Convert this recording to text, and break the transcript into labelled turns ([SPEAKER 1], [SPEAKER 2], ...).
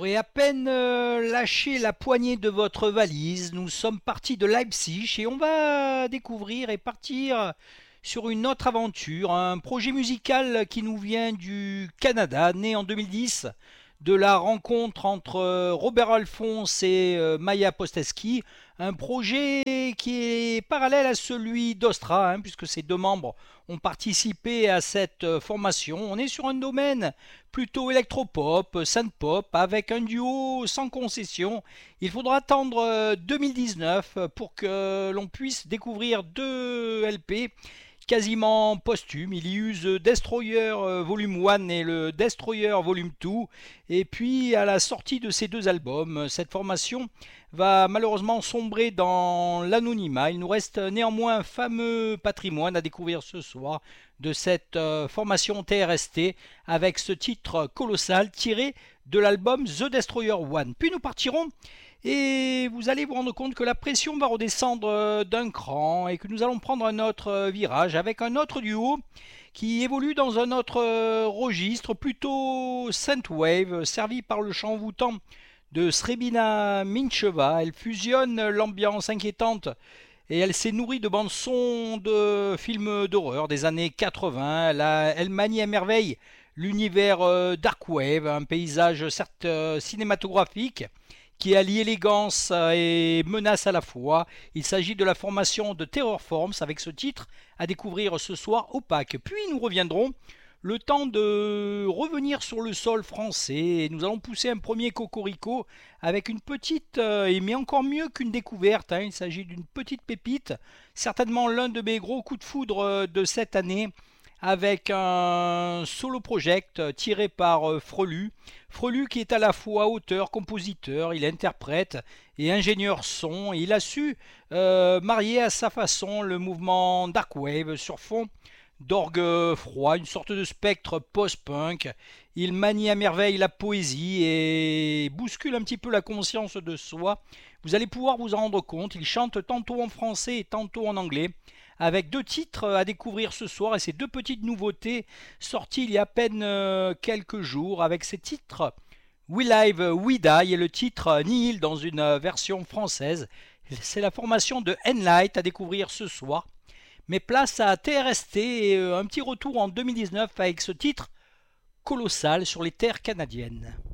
[SPEAKER 1] aurez à peine lâché la poignée de votre valise, nous sommes partis de Leipzig et on va découvrir et partir sur une autre aventure, un projet musical qui nous vient du Canada, né en 2010 de la rencontre entre Robert Alphonse et Maya Posteski, un projet qui est parallèle à celui d'Ostra, puisque ces deux membres ont participé à cette formation. On est sur un domaine plutôt électropop, synth-pop, avec un duo sans concession. Il faudra attendre 2019 pour que l'on puisse découvrir deux LP quasiment posthume. Il y use Destroyer Volume 1 et le Destroyer Volume 2. Et puis à la sortie de ces deux albums, cette formation va malheureusement sombrer dans l'anonymat. Il nous reste néanmoins un fameux patrimoine à découvrir ce soir de cette formation TRST avec ce titre colossal tiré de l'album The Destroyer 1. Puis nous partirons et vous allez vous rendre compte que la pression va redescendre d'un cran et que nous allons prendre un autre virage avec un autre duo qui évolue dans un autre registre plutôt synthwave servi par le chant envoûtant de Srebina Mincheva. Elle fusionne l'ambiance inquiétante et elle s'est nourrie de bandes-son de films d'horreur des années 80. Elle manie à merveille l'univers Darkwave, un paysage certes cinématographique qui allie élégance et menace à la fois. Il s'agit de la formation de Terror Forms avec ce titre à découvrir ce soir Opaque. Puis nous reviendrons le temps de revenir sur le sol français et nous allons pousser un premier cocorico avec une petite, mais encore mieux qu'une découverte. Il s'agit d'une petite pépite, certainement l'un de mes gros coups de foudre de cette année, avec un solo project tiré par Frelu. Frelu qui est à la fois auteur, compositeur, il interprète et ingénieur son. Il a su marier à sa façon le mouvement Darkwave sur fond d'orgue froid, une sorte de spectre post-punk. Il manie à merveille la poésie et bouscule un petit peu la conscience de soi. Vous allez pouvoir vous en rendre compte, il chante tantôt en français et tantôt en anglais, avec deux titres à découvrir ce soir et ces deux petites nouveautés sorties il y a à peine quelques jours avec ces titres We Live, We Die et le titre Nihil dans une version française. C'est la formation de Enlight à découvrir ce soir. Mais place à TRST et un petit retour en 2019 avec ce titre colossal sur les terres canadiennes.